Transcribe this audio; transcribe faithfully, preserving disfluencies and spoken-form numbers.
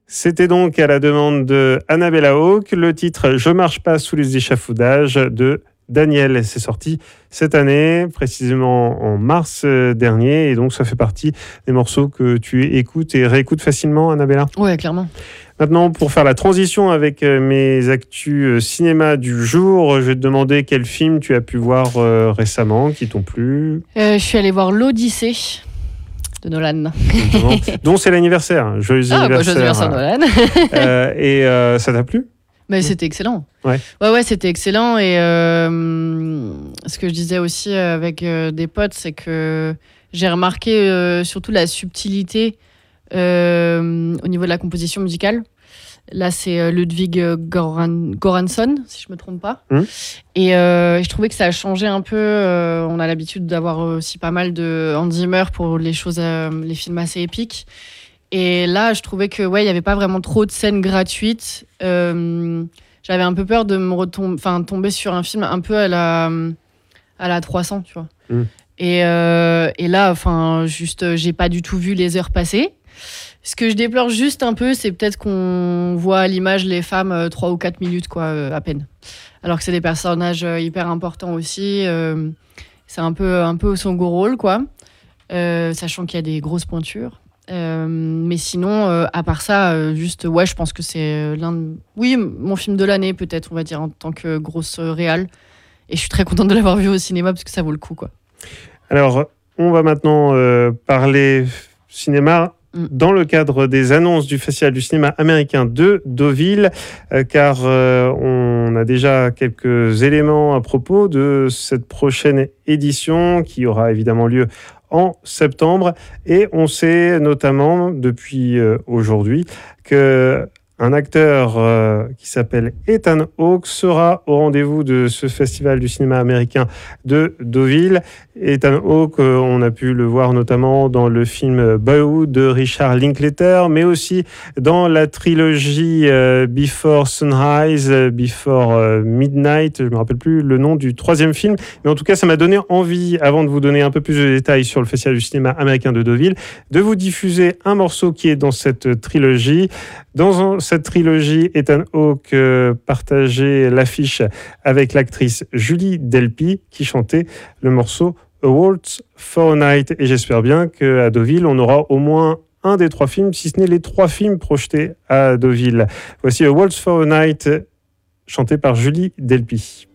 C'était donc à la demande de Annabella Hawke, le titre « Je marche pas sous les échafaudages » de Daniel. C'est sorti cette année, précisément en mars dernier, et donc ça fait partie des morceaux que tu écoutes et réécoutes facilement, Annabella ? Ouais, clairement. Maintenant, pour faire la transition avec mes actus cinéma du jour, je vais te demander quel film tu as pu voir euh, récemment, qui t'ont plu. Euh, je suis allée voir l'Odyssée de Nolan. Dont c'est l'anniversaire. Joyeux ah, anniversaire. Bah, joyeux anniversaire Nolan. euh, et euh, ça t'a plu ? Mais c'était excellent. Ouais. Ouais, ouais, c'était excellent. Et euh, ce que je disais aussi avec euh, des potes, c'est que j'ai remarqué euh, surtout la subtilité euh, au niveau de la composition musicale. Là, c'est Ludwig Goran- Göransson, si je ne me trompe pas. Mmh. Et euh, je trouvais que ça a changé un peu. Euh, on a l'habitude d'avoir aussi pas mal de Hans Zimmer pour les choses, euh, les films assez épiques. Et là, je trouvais que ouais, il n'y avait pas vraiment trop de scènes gratuites. Euh, j'avais un peu peur de me retomber, enfin, tomber sur un film un peu à la, à la trois cents, tu vois. Mmh. Et, euh, et là, enfin, juste, j'ai pas du tout vu les heures passer. Ce que je déplore juste un peu, c'est peut-être qu'on voit à l'image les femmes euh, trois ou quatre minutes, quoi, euh, à peine. Alors que c'est des personnages euh, hyper importants aussi. Euh, c'est un peu, un peu au second rôle, quoi. Euh, sachant qu'il y a des grosses pointures. Euh, mais sinon, euh, à part ça, euh, juste, ouais, je pense que c'est l'un de... Oui, mon film de l'année, peut-être, on va dire, en tant que grosse euh, réal. Et je suis très contente de l'avoir vu au cinéma, parce que ça vaut le coup, quoi. Alors, on va maintenant euh, parler cinéma dans le cadre des annonces du Festival du cinéma américain de Deauville, euh, car euh, on a déjà quelques éléments à propos de cette prochaine édition qui aura évidemment lieu en septembre. Et on sait notamment depuis euh, aujourd'hui que un acteur euh, qui s'appelle Ethan Hawke sera au rendez-vous de ce festival du cinéma américain de Deauville. Ethan Hawke, euh, on a pu le voir notamment dans le film Boyhood de Richard Linklater, mais aussi dans la trilogie euh, Before Sunrise, Before euh, Midnight, je ne me rappelle plus le nom du troisième film, mais en tout cas ça m'a donné envie, avant de vous donner un peu plus de détails sur le festival du cinéma américain de Deauville, de vous diffuser un morceau qui est dans cette trilogie. Dans cette trilogie, Ethan Hawke euh, partageait l'affiche avec l'actrice Julie Delpy qui chantait le morceau A Waltz for a Night. Et j'espère bien qu'à Deauville, on aura au moins un des trois films, si ce n'est les trois films projetés à Deauville. Voici A Waltz for a Night, chanté par Julie Delpy.